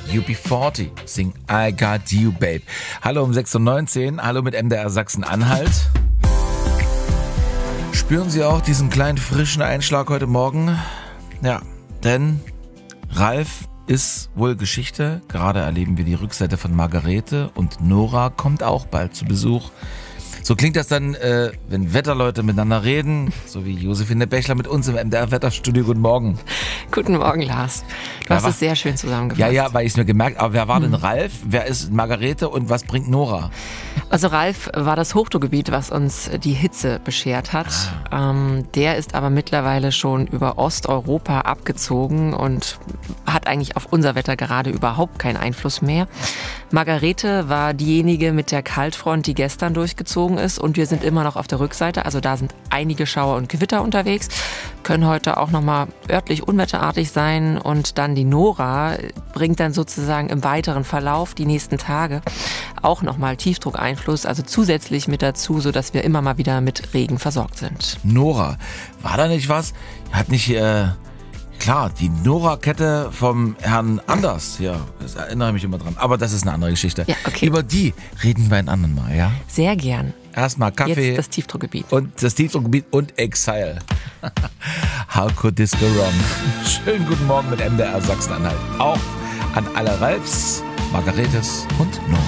UB40 sing I Got You, Babe. Hallo um 6.19 Uhr, hallo mit MDR Sachsen-Anhalt. Spüren Sie auch diesen kleinen frischen Einschlag heute Morgen? Ja, denn Ralf ist wohl Geschichte. Gerade erleben wir die Rückseite von Margarete und Nora kommt auch bald zu Besuch. So klingt das dann, wenn Wetterleute miteinander reden, so wie Josephine Bechler mit uns im MDR-Wetterstudio. Guten Morgen. Guten Morgen, Lars. Du hast es sehr schön zusammengefasst. Ja, weil ich es mir gemerkt habe. Aber wer war denn Ralf? Wer ist Margarete und was bringt Nora? Also Ralf war das Hochdruckgebiet, was uns die Hitze beschert hat. Der ist aber mittlerweile schon über Osteuropa abgezogen und hat eigentlich auf unser Wetter gerade überhaupt keinen Einfluss mehr. Margarete war diejenige mit der Kaltfront, die gestern durchgezogen ist, und wir sind immer noch auf der Rückseite. Also da sind einige Schauer und Gewitter unterwegs, können heute auch nochmal örtlich unwetterartig sein, und dann die Nora bringt dann sozusagen im weiteren Verlauf die nächsten Tage auch nochmal Tiefdruckeinfluss, also zusätzlich mit dazu, sodass wir immer mal wieder mit Regen versorgt sind. Nora, war da nicht was? Hat nicht, klar, die Nora-Kette vom Herrn Anders, ja, das erinnere ich mich immer dran, aber das ist eine andere Geschichte. Ja, okay. Über die reden wir ein anderen Mal, ja? Sehr gern. Erstmal Kaffee. Jetzt das Tiefdruckgebiet. Und das Tiefdruckgebiet und Exile. How could this go wrong? Schönen guten Morgen mit MDR Sachsen-Anhalt. Auch an alle Ralfs, Margaretes und Nora.